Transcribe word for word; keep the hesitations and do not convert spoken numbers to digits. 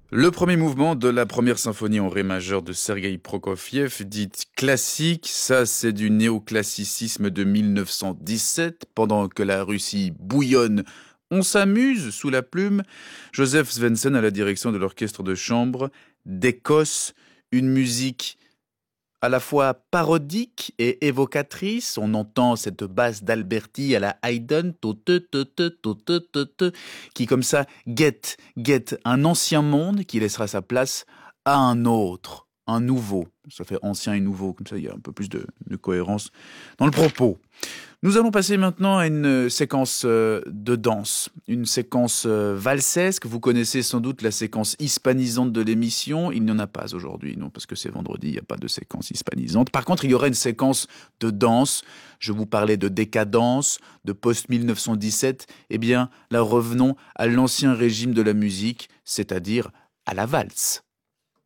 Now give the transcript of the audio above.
Le premier mouvement de la première symphonie en ré majeur de Sergueï Prokofiev, dite classique, ça c'est du néoclassicisme de mille neuf cent dix-sept, pendant que la Russie bouillonne. On s'amuse sous la plume. Joseph Svensson à la direction de l'orchestre de chambre d'Écosse, une musique à la fois parodique et évocatrice. On entend cette basse d'Alberti à la Haydn, to-te, to-te, to-te, to-te, qui comme ça guette, guette un ancien monde qui laissera sa place à un autre, un nouveau. Ça fait ancien et nouveau, comme ça il y a un peu plus de, de cohérence dans le propos. Nous allons passer maintenant à une séquence euh, de danse, une séquence euh, valsesque. Vous connaissez sans doute la séquence hispanisante de l'émission. Il n'y en a pas aujourd'hui, non, parce que c'est vendredi, il n'y a pas de séquence hispanisante. Par contre, il y aurait une séquence de danse. Je vous parlais de décadence, de post-mille neuf cent dix-sept. Eh bien, là, revenons à l'ancien régime de la musique, c'est-à-dire à la valse.